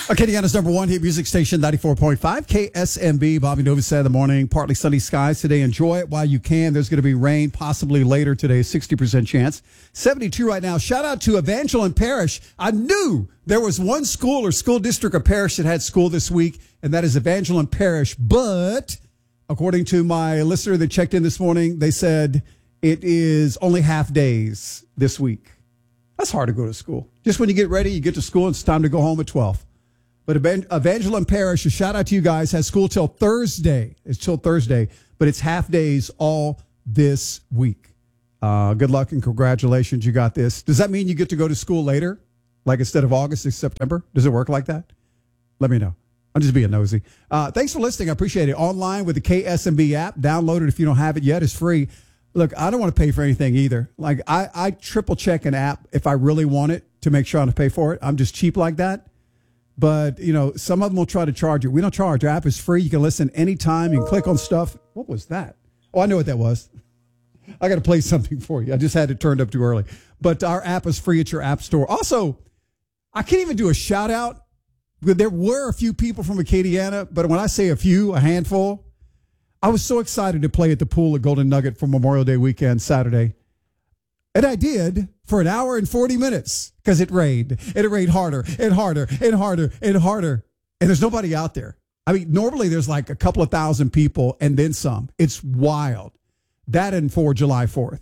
Acadiana's number one hit music station, 94.5 KSMB. Bobby Novosad in the morning. Partly sunny skies today. Enjoy it while you can. There's going to be rain possibly later today, 60% chance. 72 right now. Shout out to Evangeline Parish. I knew there was one school or school district or parish that had school this week, and that is Evangeline Parish. But according to my listener that checked in this morning, they said it is only half days this week. That's hard to go to school. Just when you get ready, you get to school, it's time to go home at 12. But Evangeline Parish, a shout out to you guys, has school till Thursday. It's till Thursday, but it's half days all this week. Good luck and congratulations. You got this. Does that mean you get to go to school later? Like instead of August, it's September? Does it work like that? Let me know. I'm just being nosy. Thanks for listening. I appreciate it. Online with the KSMB app. Download it if you don't have it yet. It's free. Look, I don't want to pay for anything either. Like I triple check an app if I really want it to make sure I don't pay for it. I'm just cheap like that. But, you know, some of them will try to charge you. We don't charge. Our app is free. You can listen anytime. You can click on stuff. What was that? Oh, I know what that was. I got to play something for you. I just had it turned up too early. But our app is free at your app store. Also, I can't even do a shout out. There were a few people from Acadiana, but when I say a few, a handful, I was so excited to play at the pool at Golden Nugget for Memorial Day weekend, Saturday. And I did for an hour and 40 minutes because it rained. And it rained harder and harder and harder and harder. And there's nobody out there. I mean, normally there's like a couple of thousand people and then some. It's wild. That and for July 4th.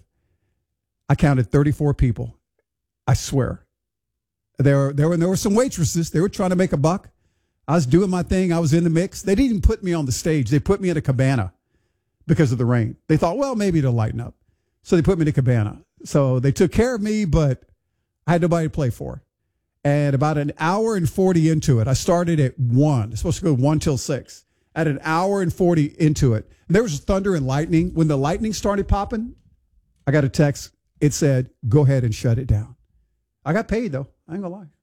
I counted 34 people. I swear. There were some waitresses. They were trying to make a buck. I was doing my thing. I was in the mix. They didn't even put me on the stage. They put me in a cabana because of the rain. They thought, well, maybe it'll lighten up. So they put me in a cabana. So they took care of me, but I had nobody to play for. And about an hour and 40 into it, I started at 1. It's supposed to go 1 till 6. At an hour and 40 into it, there was thunder and lightning. When the lightning started popping, I got a text. It said, go ahead and shut it down. I got paid, though. I ain't going to lie.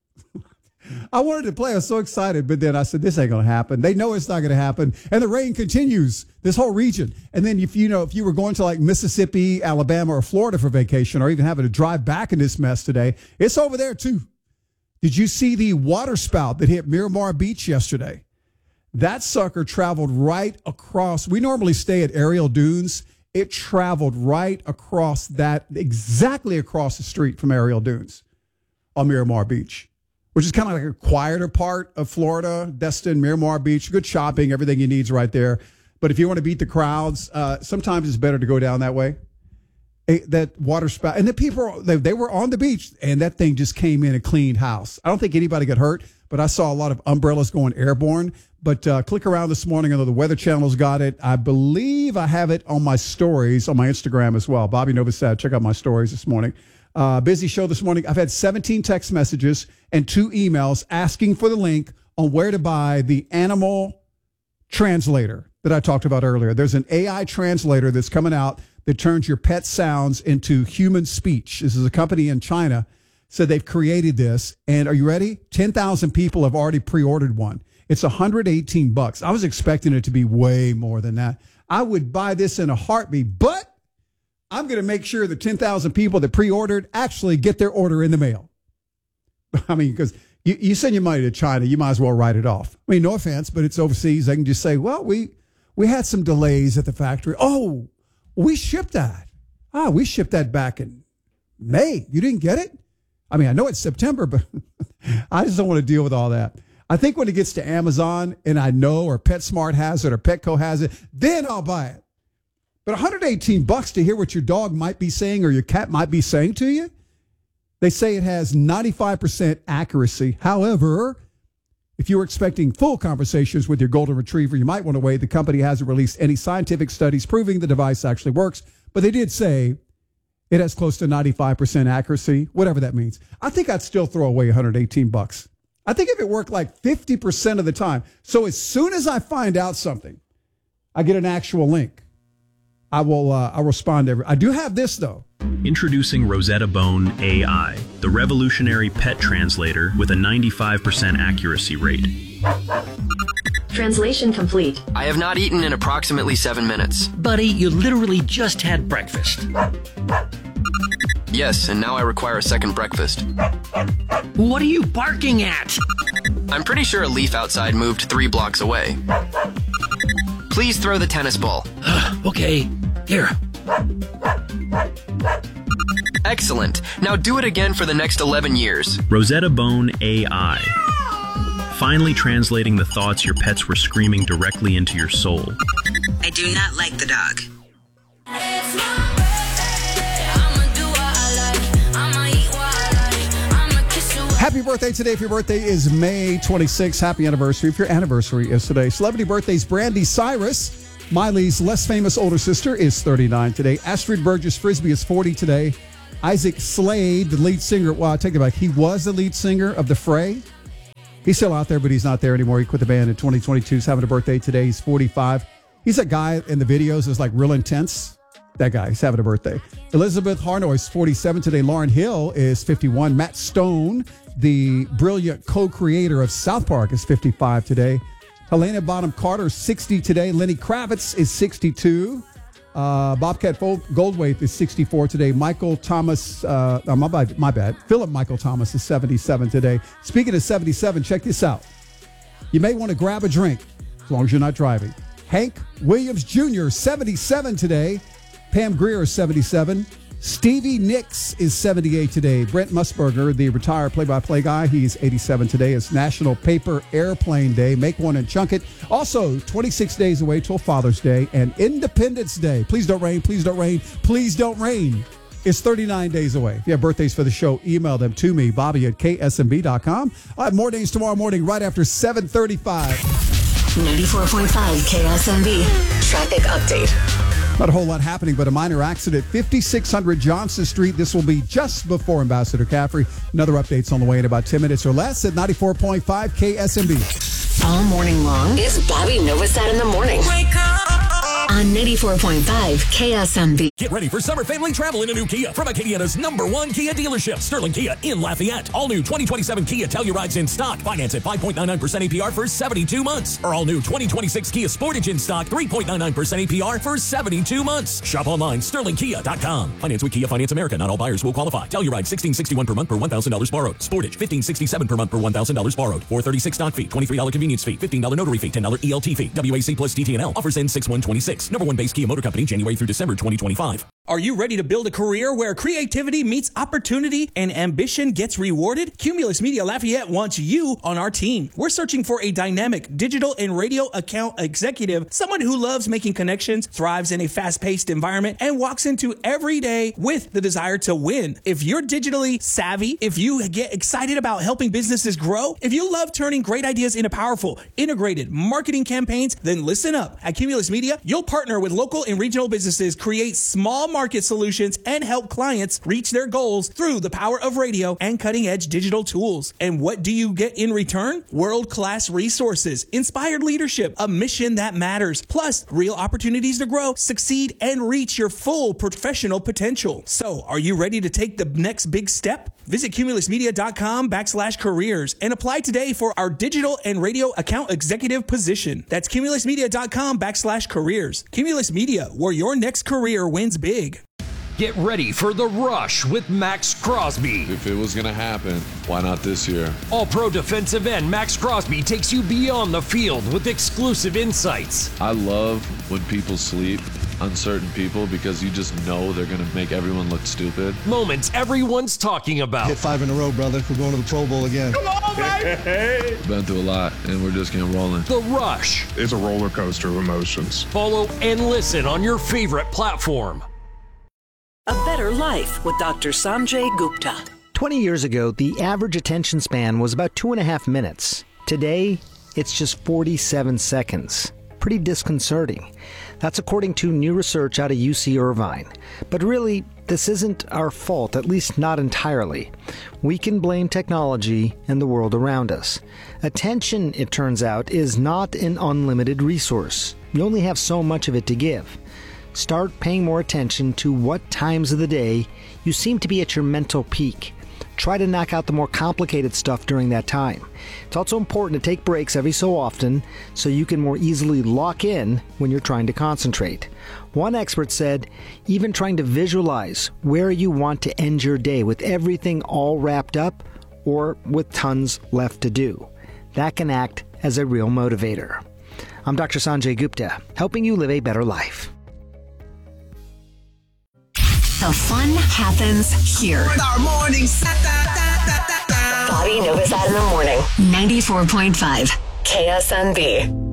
I wanted to play. I was so excited, but then I said, this ain't going to happen. They know it's not going to happen. And the rain continues, this whole region. And then if you were going to like Mississippi, Alabama, or Florida for vacation, or even having to drive back in this mess today, it's over there too. Did you see the water spout that hit Miramar Beach yesterday? That sucker traveled right across. We normally stay at Ariel Dunes. It traveled right across that, exactly across the street from Ariel Dunes on Miramar Beach, which is kind of like a quieter part of Florida, Destin, Miramar Beach, good shopping, everything you need is right there. But if you want to beat the crowds, sometimes it's better to go down that way. That water spout. And the people, they were on the beach, and that thing just came in and cleaned house. I don't think anybody got hurt, but I saw a lot of umbrellas going airborne. But click around this morning. I know the Weather Channel's got it. I believe I have it on my stories on my Instagram as well. Bobby Novosad, check out my stories this morning. Busy show this morning. I've had 17 text messages and 2 emails asking for the link on where to buy the animal translator that I talked about earlier. There's an AI translator that's coming out that turns your pet sounds into human speech. This is a company in China. So they've created this. And are you ready? 10,000 people have already pre-ordered one. It's $118. I was expecting it to be way more than that. I would buy this in a heartbeat, but I'm going to make sure the 10,000 people that pre-ordered actually get their order in the mail. I mean, because you send your money to China, you might as well write it off. I mean, no offense, but it's overseas. They can just say, well, we had some delays at the factory. Oh, we shipped that. We shipped that back in May. You didn't get it? I mean, I know it's September, but I just don't want to deal with all that. I think when it gets to Amazon and I know, or PetSmart has it or Petco has it, then I'll buy it. But $118 to hear what your dog might be saying or your cat might be saying to you? They say it has 95% accuracy. However, if you were expecting full conversations with your golden retriever, you might want to wait. The company hasn't released any scientific studies proving the device actually works, but they did say it has close to 95% accuracy, whatever that means. I think I'd still throw away $118. I think if it worked like 50% of the time. So as soon as I find out something, I get an actual link. I'll respond to I do have this, though. Introducing Rosetta Bone AI, the revolutionary pet translator with a 95% accuracy rate. Translation complete. I have not eaten in approximately 7 minutes. Buddy, you literally just had breakfast. Yes, and now I require a second breakfast. What are you barking at? I'm pretty sure a leaf outside moved 3 blocks away. Please throw the tennis ball. Okay, here. Excellent. Now do it again for the next 11 years. Rosetta Bone AI. Finally translating the thoughts your pets were screaming directly into your soul. I do not like the dog. Happy birthday today. If your birthday is May 26th, happy anniversary. If your anniversary is today. Celebrity birthdays, Brandy Cyrus. Miley's less famous older sister is 39 today. Astrid Burgess Frisbee is 40 today. Isaac Slade, the lead singer. Well, I take it back. He was the lead singer of The Fray. He's still out there, but he's not there anymore. He quit the band in 2022. He's having a birthday today. He's 45. He's a guy in the videos that's like real intense. That guy. He's having a birthday. Elizabeth Harnoy is 47 today. Lauren Hill is 51. Matt Stone, the brilliant co-creator of South Park, is 55 today. Helena Bonham Carter is 60 today. Lenny Kravitz is 62. Bobcat Goldthwait is 64 today. Michael Thomas, my bad. Philip Michael Thomas is 77 today. Speaking of 77, check this out. You may want to grab a drink as long as you're not driving. Hank Williams Jr., 77 today. Pam Grier is 77. Stevie Nicks is 78 today. Brent Musburger, the retired play-by-play guy, he's 87 today. It's National Paper Airplane Day. Make one and chunk it. Also, 26 days away till Father's Day and Independence Day. Please don't rain. Please don't rain. Please don't rain. It's 39 days away. If you have birthdays for the show, email them to me, Bobby@ksmb.com. I'll have more days tomorrow morning right after 7:35. 94.5 KSMB. Traffic update. Not a whole lot happening, but a minor accident, 5600 Johnson Street. This will be just before Ambassador Caffrey. Another update's on the way in about 10 minutes or less at 94.5 KSMB. All morning long is Bobby Novosad in the morning. Wake up! On 94.5 KSMB. Get ready for summer family travel in a new Kia from Acadiana's #1 Kia dealership, Sterling Kia in Lafayette. All new 2027 Kia Telluride's in stock. Finance at 5.99% APR for 72 months. Or all new 2026 Kia Sportage in stock, 3.99% APR for 72 months. Shop online, sterlingkia.com. Finance with Kia Finance America. Not all buyers will qualify. Telluride, $1,661 per month per $1,000 borrowed. Sportage, $1,567 per month per $1,000 borrowed. $436 stock fee, $23 convenience fee, $15 notary fee, $10 ELT fee. WAC plus TTNL. Offers end 6/1/26. #1 base Kia Motor Company, January through December 2025. Are you ready to build a career where creativity meets opportunity and ambition gets rewarded? Cumulus Media Lafayette wants you on our team. We're searching for a dynamic digital and radio account executive, someone who loves making connections, thrives in a fast-paced environment, and walks into every day with the desire to win. If you're digitally savvy, if you get excited about helping businesses grow, if you love turning great ideas into powerful, integrated marketing campaigns, then listen up. At Cumulus Media, you'll partner with local and regional businesses, create small market solutions, and help clients reach their goals through the power of radio and cutting-edge digital tools. And what do you get in return? World-class resources, inspired leadership, a mission that matters, plus real opportunities to grow, succeed, and reach your full professional potential. So, are you ready to take the next big step? Visit cumulusmedia.com/careers and apply today for our digital and radio account executive position. That's cumulusmedia.com/careers. Cumulus Media, where your next career wins big. Get ready for The Rush with Max Crosby. If it was going to happen, why not this year? All-pro defensive end Max Crosby takes you beyond the field with exclusive insights. I love when people sleep on certain people because you just know they're going to make everyone look stupid. Moments everyone's talking about. Hit 5 in a row, brother. We're going to the Pro Bowl again. Come on, baby! Been through a lot, and we're just getting rolling. The Rush. It's a roller coaster of emotions. Follow and listen on your favorite platform. A Better Life with Dr. Sanjay Gupta. 20 years ago, the average attention span was about 2.5 minutes. Today, it's just 47 seconds. Pretty disconcerting. That's according to new research out of UC Irvine. But really, this isn't our fault, at least not entirely. We can blame technology and the world around us. Attention, it turns out, is not an unlimited resource. You only have so much of it to give. Start paying more attention to what times of the day you seem to be at your mental peak. Try to knock out the more complicated stuff during that time. It's also important to take breaks every so often so you can more easily lock in when you're trying to concentrate. One expert said, even trying to visualize where you want to end your day with everything all wrapped up or with tons left to do. that can act as a real motivator. I'm Dr. Sanjay Gupta, helping you live a better life. The fun happens here. Our mornings. Bobby Novosad in the morning. 94.5 KSNB.